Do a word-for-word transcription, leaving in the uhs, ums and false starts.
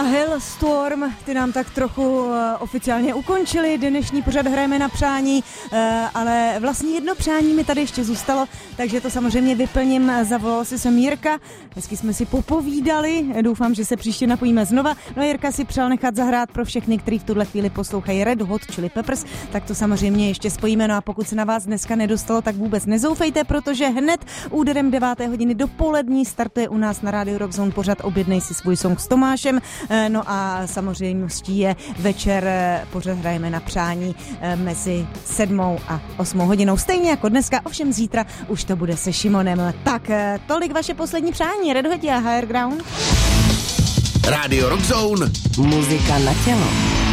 a Hellstorm, ty nám tak trochu uh, oficiálně ukončili dnešní pořad Hrajeme na přání, uh, ale vlastně jedno přání mi tady ještě zůstalo, takže to samozřejmě vyplním. Zavolal si sem Jirka, hezky jsme si popovídali, doufám, že se příště napojíme znova. No Jirka si přál nechat zahrát pro všechny, kteří v tuhle chvíli poslouchají Red Hot Chili Peppers, tak to samozřejmě ještě spojíme. No a pokud se na vás dneska nedostalo, tak vůbec nezoufejte, protože hned úderem deváté hodiny dopolední startuje u nás na rádiu Rock Zone pořad Objednej si svůj song s Tomášem. No a samozřejmostí je večer pořad Hrajeme na přání mezi sedmou a osmou hodinou. Stejně jako dneska, ovšem zítra už to bude se Šimonem. Tak tolik vaše poslední přání. Red Hot a Higher Ground. Rádio Rock Zone. Muzika na tělo.